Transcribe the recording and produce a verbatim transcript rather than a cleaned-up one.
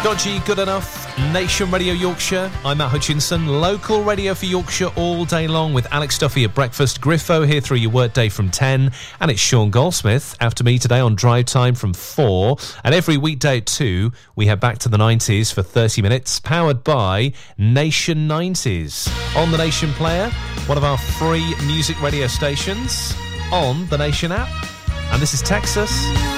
Dodgy Good Enough, Nation Radio Yorkshire. I'm Matt Hutchinson, local radio for Yorkshire all day long with Alex Duffy at breakfast, Griffo here through your workday from ten, and it's Sean Goldsmith after me today on Drive Time from four. And every weekday at two, we head back to the nineties for thirty minutes, powered by Nation nineties. On the Nation Player, one of our free music radio stations, on the Nation app. And this is Texas.